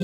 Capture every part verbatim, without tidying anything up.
うん、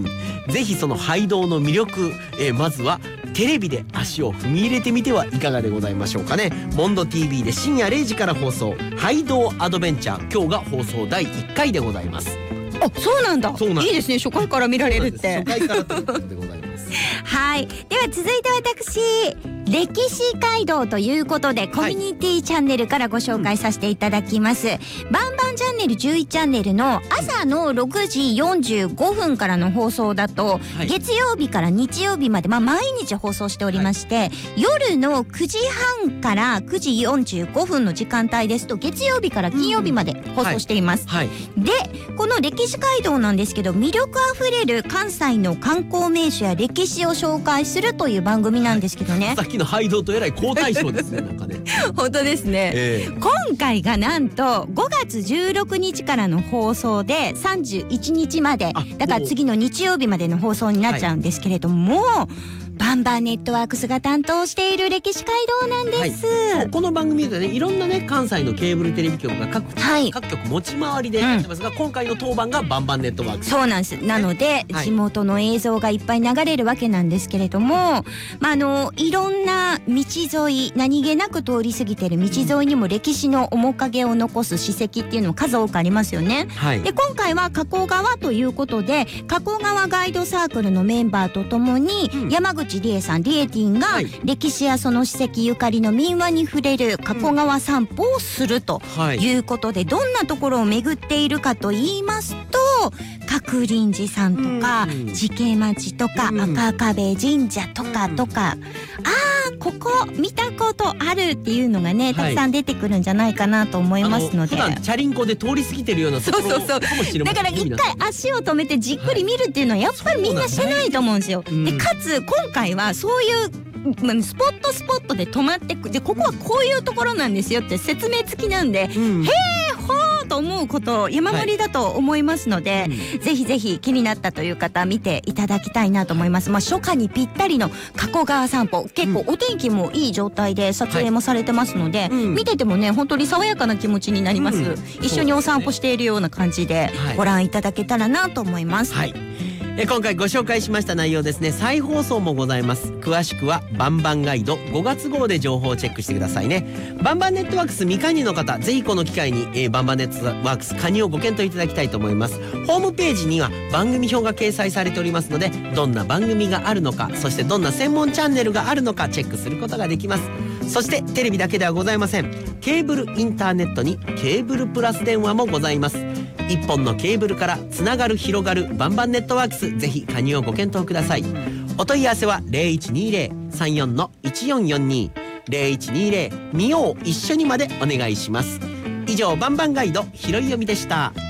ぜひそのハイドウの魅力、えー、まずはテレビで足を踏み入れてみてはいかがでございましょうかね。モンド ティーブイ で深夜れいじから放送、ハイドウアドベンチャー、今日が放送だいいっかいでございます。 あ、そうなんだ。 そうなんです。 いいですね、初回から見られるって。 初回からということでございますはい、では続いて私、歴史街道ということでコミュニティチャンネルからご紹介させていただきます、はい、うん、バンバンチャンネルじゅういちチャンネルの朝のろくじよんじゅうごふんからの放送だと、はい、月曜日から日曜日まで、まあ、毎日放送しておりまして、はい、夜のくじはんからくじよんじゅうごふんの時間帯ですと月曜日から金曜日まで放送しています、うん、はいはい、でこの歴史街道なんですけど、魅力あふれる関西の観光名所や歴史を紹介するという番組なんですけどね、はい、 さっきのハイドウとえらい好対象ですねなんかね本当ですね、えー、今回がなんとごがつじゅうろくにちからの放送でさんじゅういちにちまで、だから次の日曜日までの放送になっちゃうんですけれども、はい、バンバンネットワークスが担当している歴史街道なんです、 はい、この番組でね、いろんなね関西のケーブルテレビ局が 各,、はい、各局持ち回りでやってますが、うん、今回の当番がバンバンネットワークス、 そうなんです。なので、はい、地元の映像がいっぱい流れるわけなんですけれども、まあ、あのいろんな道沿い、何気なく通り過ぎてる道沿いにも歴史の面影を残す史跡っていうのも数多くありますよね、はい、で今回は加古川ということで、加古川ガイドサークルのメンバーとともに、うん、山口理恵さん、リエティンが歴史やその史跡ゆかりの民話に触れる加古川散歩をするということで、どんなところを巡っているかと言いますと、角林寺さんとか慈恵町とか赤壁神社とかとか、あーここ見たことあるっていうのがね、たくさん出てくるんじゃないかなと思いますので、 普段チャリンコで通り過ぎてるようなところかもしれません。 だから一回足を止めてじっくり見るっていうのはやっぱりみんなしてないと思うんですよ。でかつ今回はそういうスポットスポットで止まってく、でここはこういうところなんですよって説明付きなんで、うん、へーほーと思うこと山盛りだと思いますので、はい、ぜひぜひ気になったという方見ていただきたいなと思います。まあ、初夏にぴったりの加古川散歩、結構お天気もいい状態で撮影もされてますので、はい、見ててもね本当に爽やかな気持ちになります、うん、一緒にお散歩しているような感じでご覧いただけたらなと思います、はい。 え今回ご紹介しました内容ですね、再放送もございます。詳しくはバンバンガイドごがつ号で情報をチェックしてくださいね。バンバンネットワークス未加入の方、ぜひこの機会に、えー、バンバンネットワークス加入をご検討いただきたいと思います。ホームページには番組表が掲載されておりますので、どんな番組があるのか、そしてどんな専門チャンネルがあるのかチェックすることができます。そしてテレビだけではございません。ケーブルインターネットにケーブルプラス電話もございます。一本のケーブルからつながる広がるバンバンネットワークス、ぜひ加入をご検討ください。お問い合わせは ゼロいちにゼロ さんよん いちよんよんに ゼロいちにゼロ 見よう一緒にまでお願いします。以上バンバンガイドひろいよみでした。